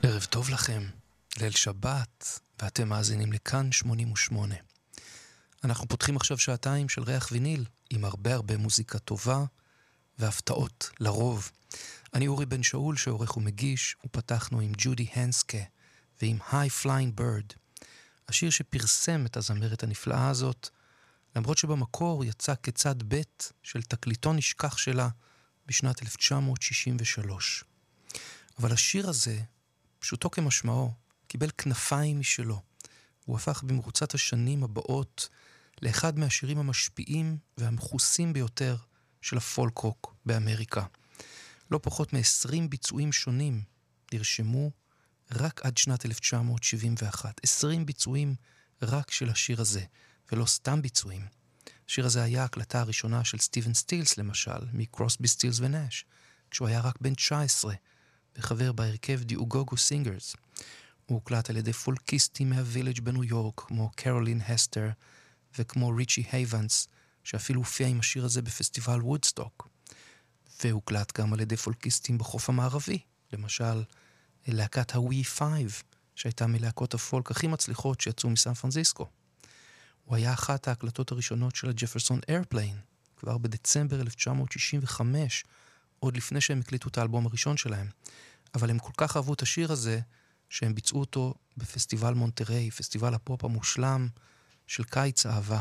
ערב טוב לכם, ליל שבת, ואתם מאזינים לכאן 88. אנחנו פותחים עכשיו שעתיים של ריח ויניל, עם הרבה מוזיקה טובה, והפתעות לרוב. אני אורי בן שאול שעורך ומגיש, ופתחנו עם ג'ודי הנסקה, ועם High Flying Bird, השיר שפרסם את הזמרת הנפלאה הזאת, למרות שבמקור יצא כצד ב' של תקליטון נשכח שלה בשנת 1963. אבל השיר הזה, פשוטו כמשמעו, קיבל כנפיים משלו. הוא הפך במרוצת השנים הבאות לאחד מהשירים המשפיעים והמחוסים ביותר של הפולק רוק באמריקה. לא פחות מ-20 ביצועים שונים נרשמו רק עד שנת 1971. 20 ביצועים רק של השיר הזה, ולא סתם ביצועים. השיר הזה היה ההקלטה הראשונה של סטיבן סטילס למשל, מקרוסבי סטילס ונאש, כשהוא היה רק בן 19, וחבר בהרכב The Ugogo Singers. הוא הוקלט על ידי פולקיסטים מהווילג' בניו יורק, כמו קרולין הסטר וכמו ריצ'י הייבנס, שאפילו הופיע עם השיר הזה בפסטיבל וודסטוק. והוקלט גם על ידי פולקיסטים בחוף המערבי, למשל להקת הווי 5, שהייתה מלהקות הפולק הכי מצליחות שיצאו מסן פרנסיסקו. הוא היה אחת ההקלטות הראשונות של הג'פרסון איירפליין, כבר בדצמבר 1965, עוד לפני שהם הקליטו את האלבום הראשון שלהם. אבל הם כל כך אהבו את השיר הזה, שהם ביצעו אותו בפסטיבל מונטריי, פסטיבל הפופ המושלם של קיץ האהבה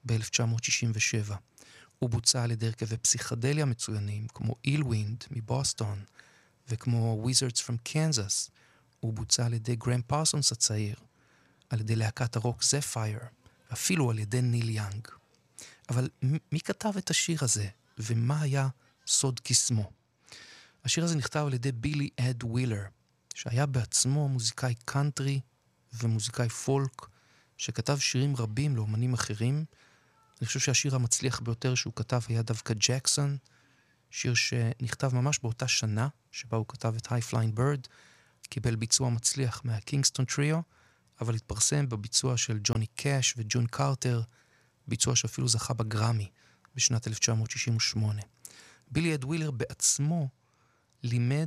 ב-1967. הוא בוצע על ידי הרכבי פסיכדליה מצוינים, כמו אילווינד מבוסטון, וכמו Wizards from Kansas. הוא בוצע על ידי גרם פרסונס הצעיר, על ידי להקת הרוק זפייר, אפילו על ידי ניל יאנג. אבל מי כתב את השיר הזה, ומה היה סוד קסמו? השיר הזה נכתב על ידי בילי אד ווילר, שהיה בעצמו מוזיקאי קאנטרי ומוזיקאי פולק, שכתב שירים רבים לאומנים אחרים. אני חושב שהשיר המצליח ביותר שהוא כתב היה דווקא ג'קסון, שיר שנכתב ממש באותה שנה שבה הוא כתב את High Flying Bird, קיבל ביצוע מצליח מהקינגסטון טריו, אבל התפרסם בביצוע של ג'וני קאש וג'ון קארטר, ביצוע שאפילו זכה בגרמי בשנת 1968. בילי אד ווילר בעצמו לימד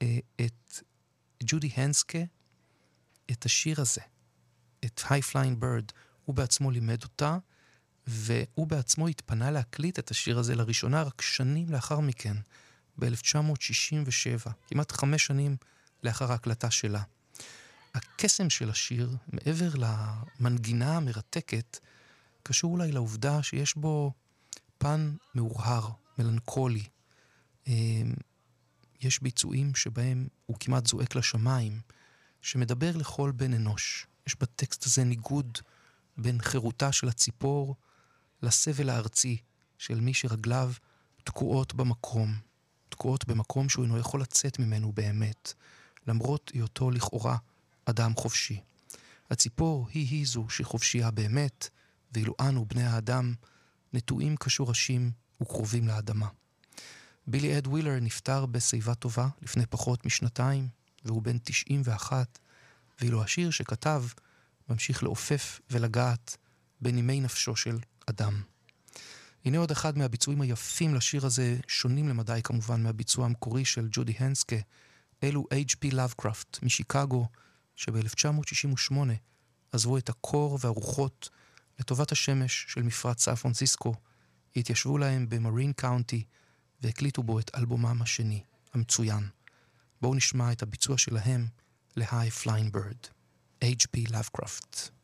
את ג'ודי הנסקה את השיר הזה, את High Flying Bird. הוא בעצמו לימד אותה, והוא בעצמו התפנה להקליט את השיר הזה לראשונה רק שנים לאחר מכן, ב-1967, כמעט 5 שנים לאחר ההקלטה שלה. הקסם של השיר, מעבר למנגינה המרתקת, קשור אולי לעובדה שיש בו פן מאורהר, מלנכולי. יש ביצועים שבהם הוא כמעט זועק לשמיים, שמדבר לכל בן אנוש. יש בטקסט הזה ניגוד בין חירותה של הציפור לסבל הארצי של מי שרגליו תקועות במקום שהוא אינו יכול לצאת ממנו באמת, למרות היותו לכאורה אדם חופשי. הציפור היא זו שחופשייה באמת, ואילו אנו בני האדם נטועים כשורשים וקרובים לאדמה. בילי אד ווילר נפטר בשיבה טובה לפני פחות משנתיים, והוא בן 91, ואילו השיר שכתב ממשיך לעופף ולגעת בנימי נפשו של אדם. הנה עוד אחד מהביצועים היפים לשיר הזה, שונים למדי כמובן מהביצוע המקורי של ג'ודי הנסקה, אלו H.P. Lovecraft משיקגו, שב-1968 עזבו את הקור והרוחות לטובת השמש של מפרץ סן פרנסיסקו, התיישבו להם במרין קאונטי, והקליטו בו את אלבומם השני, המצוין. בואו נשמע את הביצוע שלהם ל-High Flying Bird, H.P. Lovecraft.